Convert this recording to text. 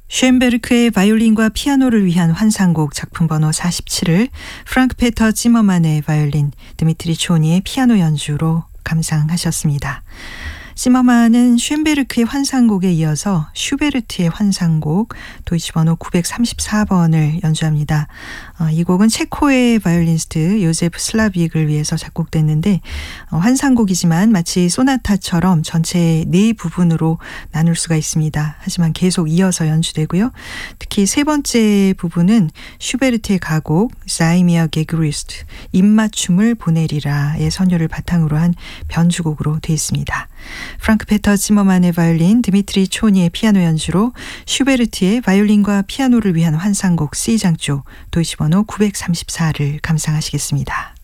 쉔베르크의 바이올린과 피아노를 위한 환상곡 작품 번호 47을 프랑크 페터 지머만의 바이올린, 드미트리 초니의 피아노 연주로 감상하셨습니다. 지머만은 쉔베르크의 환상곡에 이어서 슈베르트의 환상곡 도이치 번호 934번을 연주합니다. 이 곡은 체코의 바이올리니스트 요제프 슬라빅을 위해서 작곡됐는데 환상곡이지만 마치 소나타처럼 전체 4부분으로 나눌 수가 있습니다. 하지만 계속 이어서 연주되고요. 특히 세 번째 부분은 슈베르트의 가곡 사이미아 게그리스트 입맞춤을 보내리라의 선율을 바탕으로 한 변주곡으로 되어 있습니다. 프랑크 페터 지머만의 바이올린, 드미트리 초니의 피아노 연주로 슈베르트의 바이올린과 피아노를 위한 환상곡 C장조 도이치 번호 934를 감상하시겠습니다.